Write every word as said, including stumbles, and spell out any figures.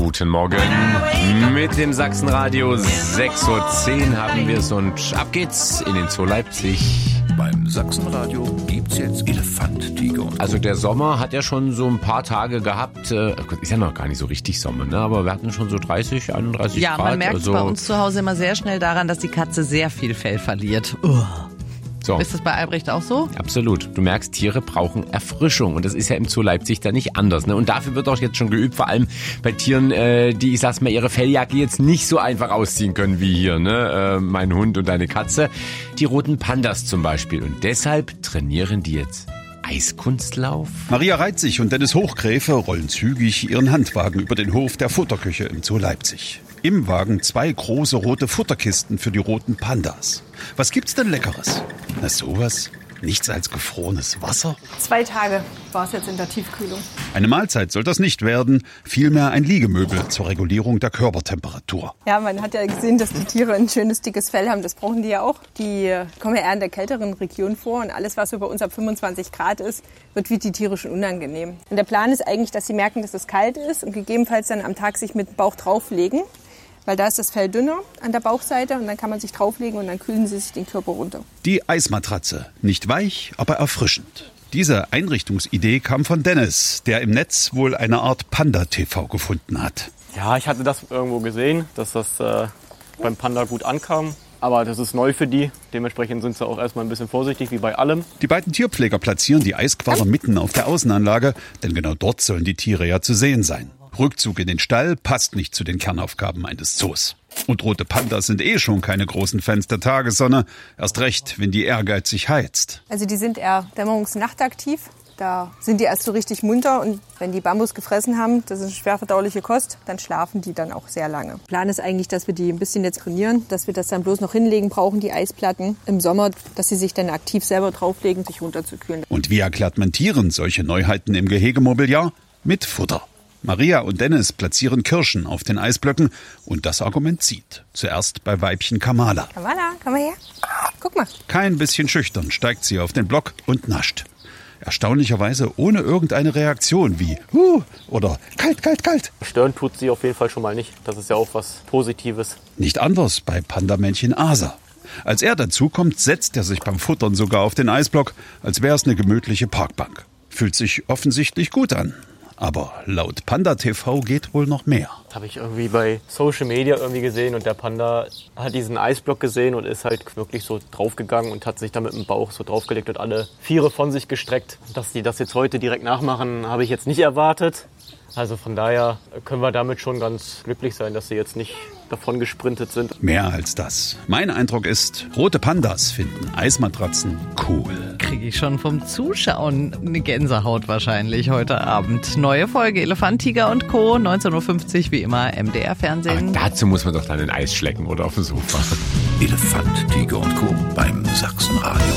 Guten Morgen. Mit dem Sachsenradio sechs Uhr zehn haben wir es und ab geht's in den Zoo Leipzig. Beim Sachsenradio gibt's jetzt Elefant, Tiger und Co. Also der Sommer hat ja schon so ein paar Tage gehabt. Äh, ist ja noch gar nicht so richtig Sommer, ne? Aber wir hatten schon so dreißig, einunddreißig ja, Grad. Ja, man merkt also bei uns zu Hause immer sehr schnell daran, dass die Katze sehr viel Fell verliert. Uh. So. Ist das bei Albrecht auch so? Absolut. Du merkst, Tiere brauchen Erfrischung und das ist ja im Zoo Leipzig da nicht anders. Ne? Und dafür wird auch jetzt schon geübt, vor allem bei Tieren, äh, die, ich sag's mal, ihre Felljacke jetzt nicht so einfach ausziehen können wie hier, ne? Äh, mein Hund und deine Katze. Die roten Pandas zum Beispiel. Und deshalb trainieren die jetzt Eiskunstlauf. Maria Reitzig und Dennis Hochgräfe rollen zügig ihren Handwagen über den Hof der Futterküche im Zoo Leipzig. Im Wagen zwei große rote Futterkisten für die roten Pandas. Was gibt's denn Leckeres? Na sowas? Nichts als gefrorenes Wasser? Zwei Tage war es jetzt in der Tiefkühlung. Eine Mahlzeit soll das nicht werden, vielmehr ein Liegemöbel zur Regulierung der Körpertemperatur. Ja, man hat ja gesehen, dass die Tiere ein schönes, dickes Fell haben. Das brauchen die ja auch. Die kommen ja eher in der kälteren Region vor und alles, was so bei uns ab fünfundzwanzig Grad ist, wird für die Tiere schon unangenehm. Und der Plan ist eigentlich, dass sie merken, dass es kalt ist und gegebenenfalls dann am Tag sich mit dem Bauch drauflegen. Weil da ist das Fell dünner an der Bauchseite und dann kann man sich drauflegen und dann kühlen sie sich den Körper runter. Die Eismatratze. Nicht weich, aber erfrischend. Diese Einrichtungsidee kam von Dennis, der im Netz wohl eine Art Panda-T V gefunden hat. Ja, ich hatte das irgendwo gesehen, dass das äh, beim Panda gut ankam. Aber das ist neu für die. Dementsprechend sind sie auch erstmal ein bisschen vorsichtig, wie bei allem. Die beiden Tierpfleger platzieren die Eisquader mitten auf der Außenanlage, denn genau dort sollen die Tiere ja zu sehen sein. Rückzug in den Stall passt nicht zu den Kernaufgaben eines Zoos. Und rote Pandas sind eh schon keine großen Fans der Tagessonne. Erst recht, wenn die ehrgeizig heizt. Also die sind eher dämmerungsnachtaktiv. Da sind die erst so richtig munter und wenn die Bambus gefressen haben, das ist schwer verdauliche Kost, dann schlafen die dann auch sehr lange. Plan ist eigentlich, dass wir die ein bisschen jetzt trainieren, dass wir das dann bloß noch hinlegen brauchen, die Eisplatten im Sommer, dass sie sich dann aktiv selber drauflegen, sich runterzukühlen. Und wie erklärt man Tieren solche Neuheiten im Gehegemobiliar? Mit Futter. Maria und Dennis platzieren Kirschen auf den Eisblöcken und das Argument zieht. Zuerst bei Weibchen Kamala. Kamala, komm mal her. Guck mal. Kein bisschen schüchtern steigt sie auf den Block und nascht. Erstaunlicherweise ohne irgendeine Reaktion wie Huh oder kalt, kalt, kalt. Stören tut sie auf jeden Fall schon mal nicht. Das ist ja auch was Positives. Nicht anders bei Pandamännchen Asa. Als er dazukommt, setzt er sich beim Futtern sogar auf den Eisblock, als wäre es eine gemütliche Parkbank. Fühlt sich offensichtlich gut an. Aber laut Panda-T V geht wohl noch mehr. Das habe ich irgendwie bei Social Media irgendwie gesehen und der Panda hat diesen Eisblock gesehen und ist halt wirklich so draufgegangen und hat sich da mit dem Bauch so draufgelegt und alle Viere von sich gestreckt. Dass die das jetzt heute direkt nachmachen, habe ich jetzt nicht erwartet. Also von daher können wir damit schon ganz glücklich sein, dass sie jetzt nicht davon gesprintet sind. Mehr als das. Mein Eindruck ist, rote Pandas finden Eismatratzen cool. Kriege ich schon vom Zuschauen eine Gänsehaut wahrscheinlich heute Abend. Neue Folge Elefant, Tiger und Co. neunzehn Uhr fünfzig wie immer M D R Fernsehen. Aber dazu muss man doch dann ein Eis schlecken oder auf dem Sofa. Elefant, Tiger und Co. beim Sachsenradio.